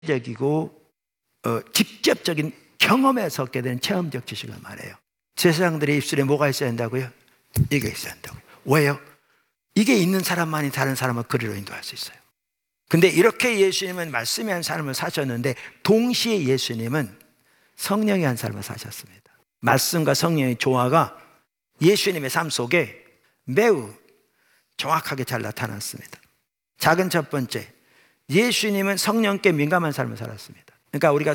적이고 직접적인 경험에서 얻게 된 체험적 지식을 말해요. 제사장들의 입술에 뭐가 있어야 한다고요? 이게 있어야 한다고요. 왜요? 이게 있는 사람만이 다른 사람을 그리로 인도할 수 있어요. 근데 이렇게 예수님은 말씀이 한 삶을 사셨는데 동시에 예수님은 성령이 한 삶을 사셨습니다. 말씀과 성령의 조화가 예수님의 삶 속에 매우 정확하게 잘 나타났습니다. 작은 첫 번째, 예수님은 성령께 민감한 삶을 살았습니다. 그러니까 우리가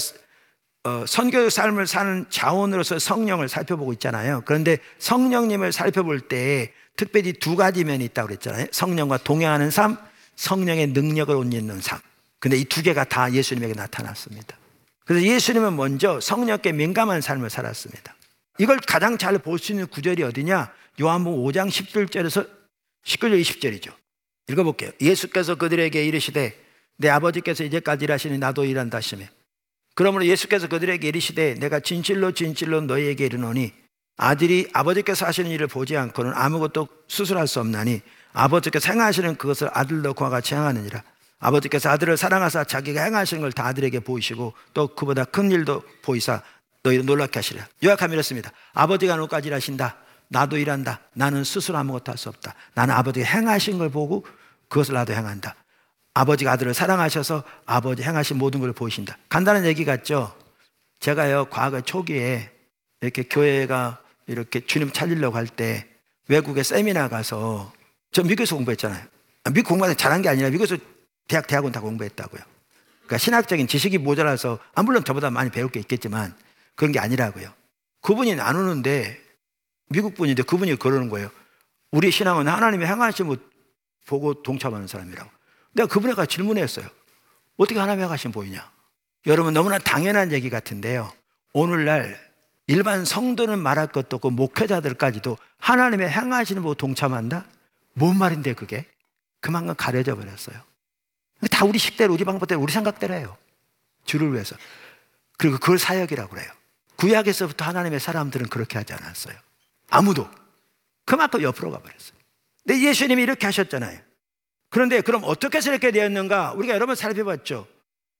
선교의 삶을 사는 자원으로서 성령을 살펴보고 있잖아요. 그런데 성령님을 살펴볼 때 특별히 두 가지 면이 있다고 그랬잖아요. 성령과 동행하는 삶, 성령의 능력을 옷 입는 삶. 근데 이 두 개가 다 예수님에게 나타났습니다. 그래서 예수님은 먼저 성령께 민감한 삶을 살았습니다. 이걸 가장 잘 볼 수 있는 구절이 어디냐? 요한복음 5장 17절에서 19절 20절이죠. 읽어볼게요. 예수께서 그들에게 이르시되 내 아버지께서 이제까지 일하시니 나도 일한다 하시며, 그러므로 예수께서 그들에게 이르시되 내가 진실로 진실로 너희에게 이르노니 아들이 아버지께서 하시는 일을 보지 않고는 아무것도 스스로할 수 없나니 아버지께서 행하시는 그것을 아들도 그와 같이 행하느니라. 아버지께서 아들을 사랑하사 자기가 행하시는 걸 다 아들에게 보이시고 또 그보다 큰 일도 보이사 너희를 놀랍게 하시리라. 요약하면 이렇습니다. 아버지가 너까지 일하신다. 나도 일한다. 나는 스스로 아무것도 할 수 없다. 나는 아버지가 행하신 걸 보고 그것을 나도 행한다. 아버지가 아들을 사랑하셔서 아버지 행하신 모든 걸 보이신다. 간단한 얘기 같죠? 제가요 과거 초기에 이렇게 교회가 이렇게 주님 찾으려고 할 때 외국에 세미나 가서, 저 미국에서 공부했잖아요. 미국 공부하는 잘한 게 아니라 미국에서 대학원 다 공부했다고요. 그러니까 신학적인 지식이 모자라서, 물론 저보다 많이 배울 게 있겠지만 그런 게 아니라고요. 그분이 나누는데, 미국 분인데 그분이 그러는 거예요. 우리 신앙은 하나님의 행하심을 보고 동참하는 사람이라고. 내가 그분에게 질문했어요. 어떻게 하나님의 행하심 보이냐? 여러분, 너무나 당연한 얘기 같은데요, 오늘날 일반 성도는 말할 것도 없고 목회자들까지도 하나님의 행하시는 보고 동참한다? 뭔 말인데 그게? 그만큼 가려져 버렸어요. 다 우리 식대로, 우리 방법대로, 우리 생각대로 해요. 주를 위해서. 그리고 그걸 사역이라고 그래요. 구약에서부터 하나님의 사람들은 그렇게 하지 않았어요. 아무도. 그만큼 옆으로 가버렸어요. 근데 예수님이 이렇게 하셨잖아요. 그런데 그럼 어떻게 해서 이렇게 되었는가? 우리가 여러 번 살펴봤죠.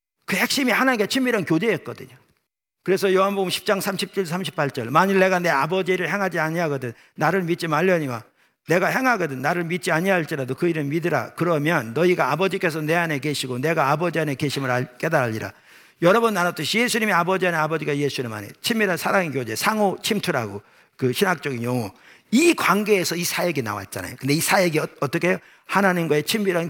그 핵심이 하나님과 친밀한 교제였거든요. 그래서 요한복음 10장 30절 38절, 만일 내가 내 아버지를 행하지 아니하거든 나를 믿지 말려니와 내가 행하거든 나를 믿지 아니할지라도 그 일은 믿으라. 그러면 너희가 아버지께서 내 안에 계시고 내가 아버지 안에 계심을 깨달으리라. 여러 번 나눴듯이 예수님이 아버지 안에, 아버지가 예수님 안에, 친밀한 사랑의 교제, 상호 침투라고 그 신학적인 용어, 이 관계에서 이 사역이 나왔잖아요. 근데 이 사역이 어떻게 해요? 하나님과의 친밀한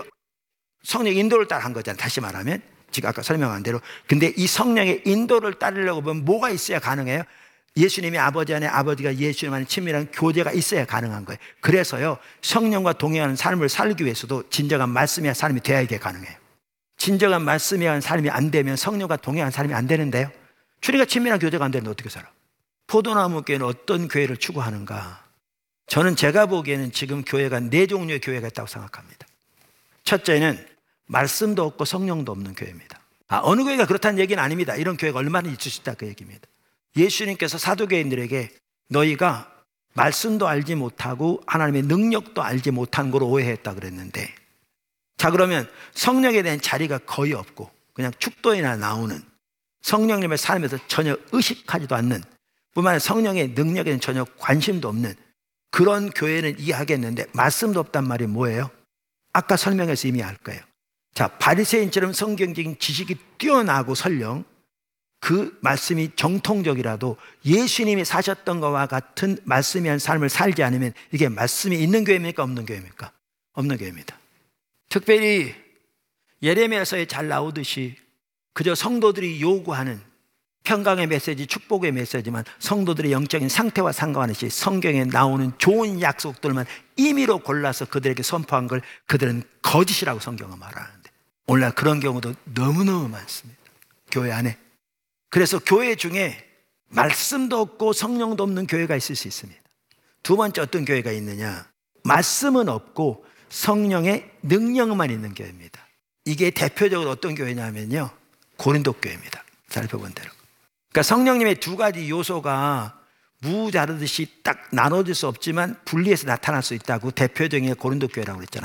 성령 인도를 따라 한 거잖아요. 다시 말하면 지금 아까 설명한 대로. 근데 이 성령의 인도를 따르려고 보면 뭐가 있어야 가능해요? 예수님이 아버지 안에, 아버지가 예수님 안에 친밀한 교제가 있어야 가능한 거예요. 그래서요, 성령과 동행하는 삶을 살기 위해서도 진정한 말씀의 삶이 되어야 이게 가능해요. 진정한 말씀에 대한 삶이 안 되면 성령과 동행하는 삶이 안 되는데요, 주님과 친밀한 교제가 안 되는데 어떻게 살아? 포도나무 교회는 어떤 교회를 추구하는가? 저는 제가 보기에는 지금 교회가 4종류의 교회가 있다고 생각합니다. 첫째는 말씀도 없고 성령도 없는 교회입니다. 어느 교회가 그렇다는 얘기는 아닙니다. 이런 교회가 얼마나 있을 수 있다 그 얘기입니다. 예수님께서 사도교인들에게 너희가 말씀도 알지 못하고 하나님의 능력도 알지 못한 걸로 오해했다 그랬는데, 자, 그러면 성령에 대한 자리가 거의 없고 그냥 축도에나 나오는, 성령님의 삶에서 전혀 의식하지도 않는, 뿐만 아니라 성령의 능력에는 전혀 관심도 없는 그런 교회는 이해하겠는데, 말씀도 없단 말이 뭐예요? 아까 설명해서 이미 알 거예요. 자, 바리새인처럼 성경적인 지식이 뛰어나고 설령 그 말씀이 정통적이라도 예수님이 사셨던 것과 같은 말씀이 한 삶을 살지 않으면 이게 말씀이 있는 교회입니까? 없는 교회입니까? 없는 교회입니다. 특별히 예레미야서에 잘 나오듯이 그저 성도들이 요구하는 평강의 메시지, 축복의 메시지만 성도들의 영적인 상태와 상관없이 성경에 나오는 좋은 약속들만 임의로 골라서 그들에게 선포한 걸 그들은 거짓이라고 성경은 말하는데, 오늘날 그런 경우도 너무너무 많습니다, 교회 안에. 그래서 교회 중에 말씀도 없고 성령도 없는 교회가 있을 수 있습니다. 두 번째, 어떤 교회가 있느냐? 말씀은 없고 성령의 능력만 있는 교회입니다. 이게 대표적으로 어떤 교회냐면요, 고린도 교회입니다. 살펴본 대로. 그러니까 성령님의 두 가지 요소가 무 자르듯이 딱 나눠질 수 없지만 분리해서 나타날 수 있다고 대표적인 고린도 교회라고 그랬잖아요.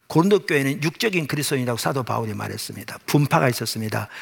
고린도 교회는 육적인 그리스도인이라고 사도 바울이 말했습니다. 분파가 있었습니다.